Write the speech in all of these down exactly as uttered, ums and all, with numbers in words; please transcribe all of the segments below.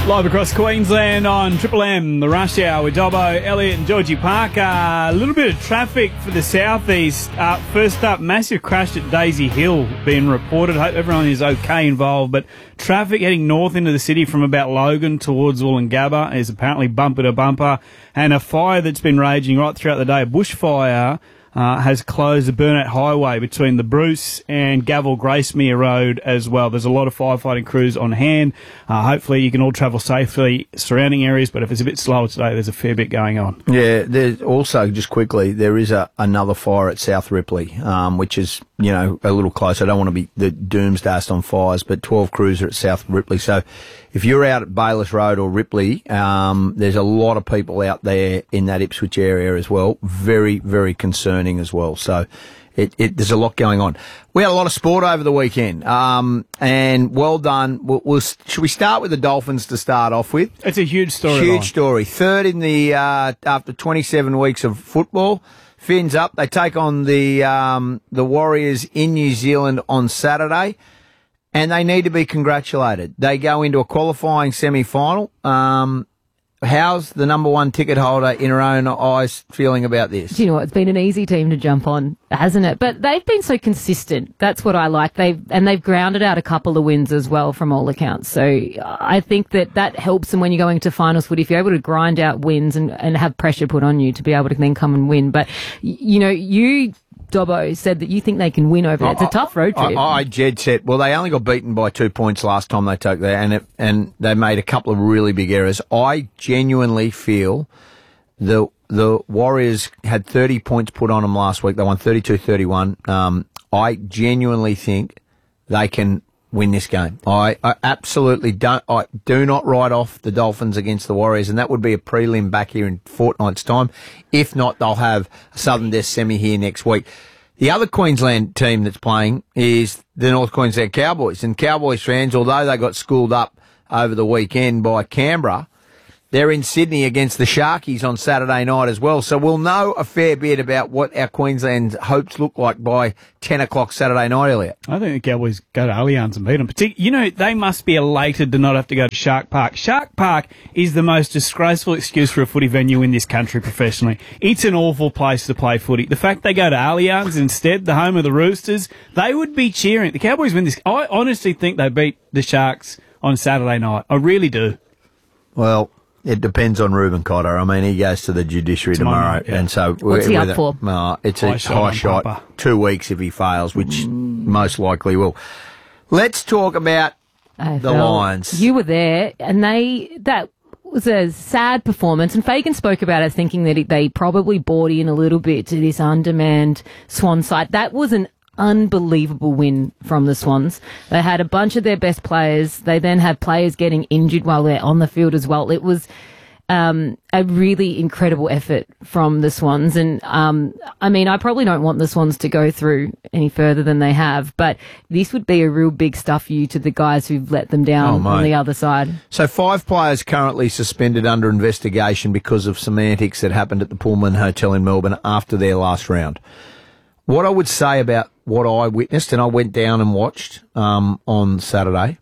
Live across Queensland on Triple M, the rush hour with Dobbo, Elliott and Georgie Parker. Uh, a little bit of traffic for the southeast. Uh, first up, massive crash at Daisy Hill being reported. Hope everyone is okay involved. But traffic heading north into the city from about Logan towards Woolloongabba is apparently bumper to bumper. And a fire that's been raging right throughout the day, a bushfire, Uh, has closed the Burnett Highway between the Bruce and Gavel Gracemere Road as well. There's a lot of firefighting crews on hand. Uh, hopefully you can all travel safely surrounding areas, but if it's a bit slower today, there's a fair bit going on. Yeah, there's also, just quickly, there is a, another fire at South Ripley, um, which is, you know, a little close. I don't want to be the doomsdayist on fires, but twelve crews are at South Ripley. So if you're out at Bayliss Road or Ripley, um, there's a lot of people out there in that Ipswich area as well. Very, very concerning as well. So it, it, there's a lot going on. We had a lot of sport over the weekend, um, and well done. We'll, we'll, should we start with the Dolphins to start off with? It's a huge story. Huge line. story. Third in the uh, after twenty-seven weeks of football. Fins up. They take on the um, the Warriors in New Zealand on Saturday. And they need to be congratulated. They go into a qualifying semi-final. Um, how's the number one ticket holder in her own eyes feeling about this? Do you know what? It's been an easy team to jump on, hasn't it? But they've been so consistent. That's what I like. They've and they've grounded out a couple of wins as well from all accounts. So I think that that helps them when you're going to finals footy. If you're able to grind out wins and, and have pressure put on you to be able to then come and win. But, you know, you... Dobbo said that you think they can win over there. It's a tough road trip. I, I Jed said, well, they only got beaten by two points last time they took there, and it, and they made a couple of really big errors. I genuinely feel the the Warriors had thirty points put on them last week. They won thirty-two thirty-one. Um, I genuinely think they can win this game. I, I absolutely don't. I do not write off the Dolphins against the Warriors, and that would be a prelim back here in fortnight's time. If not, they'll have a Southern Death semi here next week. The other Queensland team that's playing is the North Queensland Cowboys, and Cowboys fans, although they got schooled up over the weekend by Canberra, they're in Sydney against the Sharkies on Saturday night as well. So we'll know a fair bit about what our Queensland hopes look like by ten o'clock Saturday night, Elliot. I think the Cowboys go to Allianz and beat them. Partic- you know, they must be elated to not have to go to Shark Park. Shark Park is the most disgraceful excuse for a footy venue in this country professionally. It's an awful place to play footy. The fact they go to Allianz instead, the home of the Roosters, they would be cheering. The Cowboys win this. I honestly think they beat the Sharks on Saturday night. I really do. Well... It depends on Reuben Cotter. I mean, he goes to the judiciary tomorrow, tomorrow yeah. and so what's he up for? Uh, it's a high, high shot. shot two weeks if he fails, which mm. most likely will. Let's talk about A F L. The Lions. You were there, and they that was a sad performance. And Fagan spoke about it, thinking that they probably bought in a little bit to this undermanned Swan side. That was an unbelievable win from the Swans. They had a bunch of their best players. They then had players getting injured while they're on the field as well. It was um, a really incredible effort from the Swans. And, um, I mean, I probably don't want the Swans to go through any further than they have, but this would be a real big stuff you to the guys who've let them down oh, on the other side. So five players currently suspended under investigation because of some antics that happened at the Pullman Hotel in Melbourne after their last round. What I would say about what I witnessed, and I went down and watched um, on Saturday,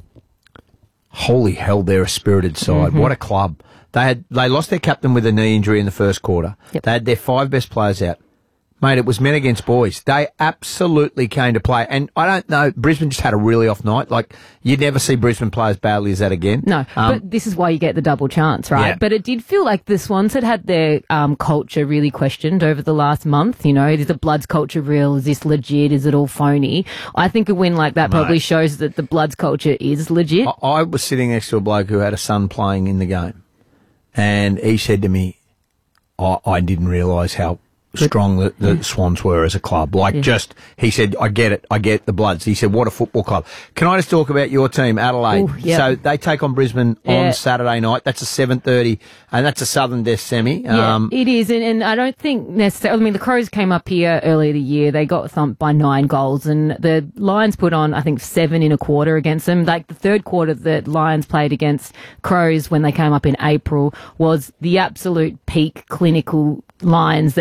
holy hell, they're a spirited side. Mm-hmm. What a club. They had they lost their captain with a knee injury in the first quarter. Yep. They had their five best players out. Mate, it was men against boys. They absolutely came to play. And I don't know, Brisbane just had a really off night. Like, you'd never see Brisbane play as badly as that again. No, um, but this is why you get the double chance, right? Yeah. But it did feel like the Swans had had their um, culture really questioned over the last month. You know, is the Bloods culture real? Is this legit? Is it all phony? I think a win like that Mate. probably shows that the Bloods culture is legit. I, I was sitting next to a bloke who had a son playing in the game. And he said to me, I, I didn't realise how strong the, the yeah. Swans were as a club. Like, yeah. just, he said, I get it, I get the Bloods. He said, what a football club. Can I just talk about your team, Adelaide? Ooh, yep. So they take on Brisbane yeah. on Saturday night. That's a seven thirty, and that's a Southern Death semi. Yeah, um, it is, and, and I don't think necessarily, I mean, the Crows came up here earlier the year. They got thumped by nine goals, and the Lions put on, I think, seven in a quarter against them. Like, the third quarter that Lions played against Crows when they came up in April was the absolute peak clinical Lions that we're used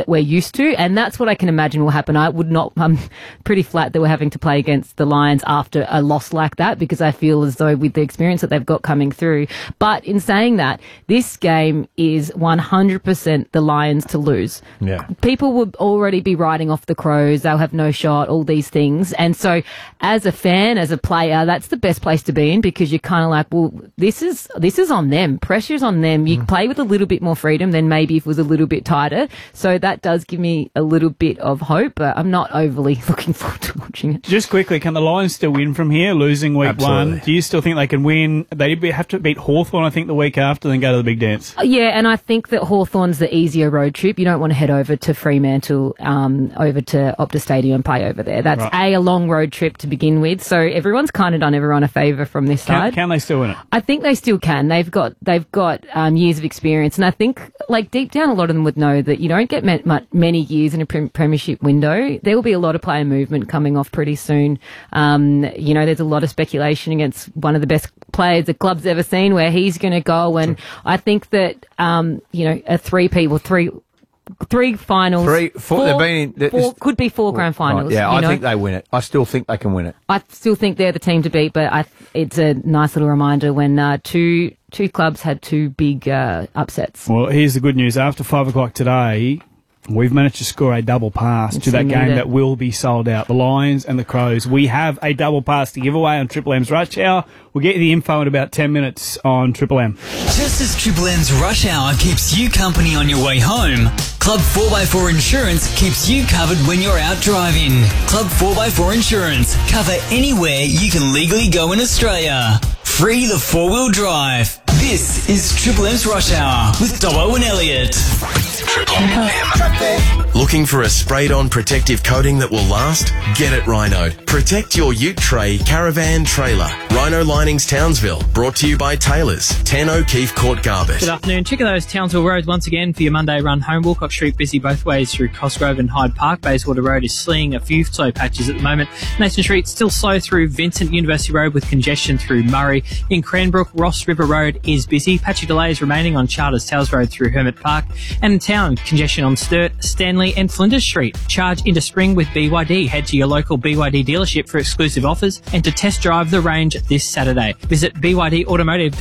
used to, and that's what I can imagine will happen. I would not, I'm pretty flat that we're having to play against the Lions after a loss like that, because I feel as though with the experience that they've got coming through. But in saying that, this game is one hundred percent the Lions to lose. Yeah. People would already be writing off the Crows. They'll have no shot, all these things. And so as a fan, as a player, that's the best place to be in, because you're kind of like, well, this is, this is on them. Pressure's on them. You mm. play with a little bit more freedom than maybe if it was a little bit tighter. So that does give me a little bit of hope, but I'm not overly looking forward to watching it. Just quickly, can the Lions still win from here, losing week Absolutely. one? Do you still think they can win? They have to beat Hawthorn, I think, the week after, then go to the big dance. Yeah, and I think that Hawthorn's the easier road trip. You don't want to head over to Fremantle, um, over to Optus Stadium and play over there. That's right. A, a long road trip to begin with. So everyone's kind of done everyone a favour from this can, side. Can they still win it? I think they still can. They've got they've got um, years of experience, and I think, like, deep down, a lot of them would know that you don't get met, much, many years in a pre- premiership window. There will be a lot of player movement coming off pretty soon. Um, you know, there's a lot of speculation against one of the best players the club's ever seen, where he's going to go, and I think that um, you know, a three people, three. Three finals. Three, four, four, they've been, in, four, could be four grand finals. Right, yeah, you I know? think they win it. I still think they can win it. I still think they're the team to beat, but I, it's a nice little reminder when uh, two two clubs had two big uh, upsets. Well, here's the good news. After five o'clock today, we've managed to score a double pass It's to that game it. that will be sold out. The Lions and the Crows. We have a double pass to give away on Triple M's Rush Hour. We'll get you the info in about ten minutes on Triple M. Just as Triple M's Rush Hour keeps you company on your way home, Club four by four Insurance keeps you covered when you're out driving. Club four by four Insurance. Cover anywhere you can legally go in Australia. Free the four-wheel drive. This is Triple M's Rush Hour with Dobbo and Elliot. Triple M. Looking for a sprayed-on protective coating that will last? Get it Rhino. Protect your ute tray, caravan, trailer. Rhino Linings Townsville. Brought to you by Taylors. ten O'Keefe Court, Garbett. Good afternoon. Check those Townsville roads once again for your Monday run home. Wilcox Street busy both ways through Cosgrove and Hyde Park. Bayswater Road is seeing a few slow patches at the moment. Nathan Street still slow through Vincent University Road with congestion through Murray. In Cranbrook, Ross River Road is busy. Patchy delays remaining on Charters Towers Road through Hermit Park. And in town, congestion on Sturt, Stanley and Flinders Street. Charge into spring with B Y D. Head to your local B Y D dealership for exclusive offers and to test drive the range this Saturday. Visit B Y D Automotive.